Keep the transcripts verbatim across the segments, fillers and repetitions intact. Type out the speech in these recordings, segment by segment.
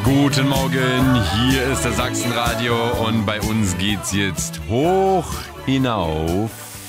Guten Morgen, hier ist das Sachsenradio und bei uns geht's jetzt hoch hinauf.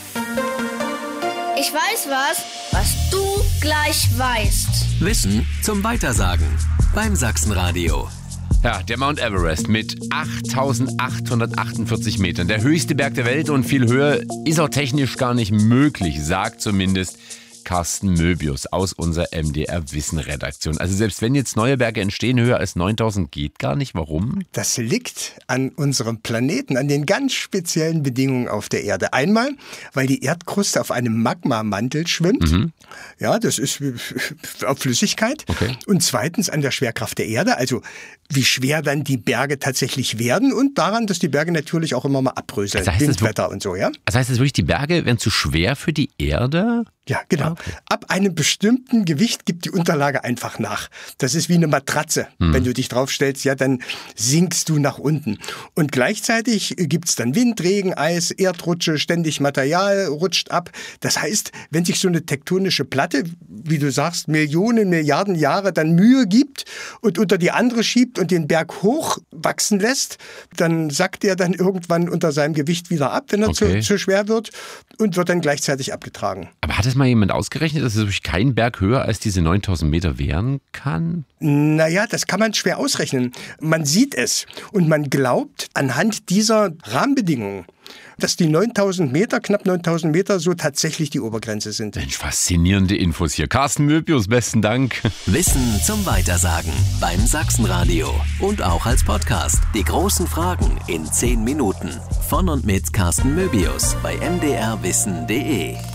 Ich weiß was, was du gleich weißt. Wissen zum Weitersagen beim Sachsenradio. Ja, der Mount Everest mit achttausendachthundertachtundvierzig Metern. Der höchste Berg der Welt und viel höher ist auch technisch gar nicht möglich, sagt zumindest Carsten Möbius aus unserer M D R-Wissen-Redaktion. Also selbst wenn jetzt neue Berge entstehen, höher als neuntausend geht gar nicht. Warum? Das liegt an unserem Planeten, an den ganz speziellen Bedingungen auf der Erde. Einmal, weil die Erdkruste auf einem Magmamantel schwimmt. Mhm. Ja, das ist auf Flüssigkeit. Okay. Und zweitens an der Schwerkraft der Erde, also wie schwer dann die Berge tatsächlich werden und daran, dass die Berge natürlich auch immer mal abbröseln. Also Windwetter und so, ja. Das heißt das wirklich, die Berge werden zu schwer für die Erde? Ja, genau. Okay. Ab einem bestimmten Gewicht gibt die Unterlage einfach nach. Das ist wie eine Matratze. Hm. Wenn du dich draufstellst, ja, dann sinkst du nach unten. Und gleichzeitig gibt's dann Wind, Regen, Eis, Erdrutsche, ständig Material rutscht ab. Das heißt, wenn sich so eine tektonische Platte, wie du sagst, Millionen, Milliarden Jahre dann Mühe gibt und unter die andere schiebt und den Berg hoch wachsen lässt, dann sackt er dann irgendwann unter seinem Gewicht wieder ab, wenn er okay. zu, zu schwer wird und wird dann gleichzeitig abgetragen. Aber hat es mal jemand ausgerechnet, dass es wirklich kein Berg höher als diese neuntausend Meter wären kann? Naja, das kann man schwer ausrechnen. Man sieht es und man glaubt anhand dieser Rahmenbedingungen, dass die neuntausend Meter, knapp neuntausend Meter, so tatsächlich die Obergrenze sind. Mensch, faszinierende Infos hier. Carsten Möbius, besten Dank. Wissen zum Weitersagen beim Sachsenradio und auch als Podcast. Die großen Fragen in zehn Minuten. Von und mit Carsten Möbius bei m d r wissen punkt d e.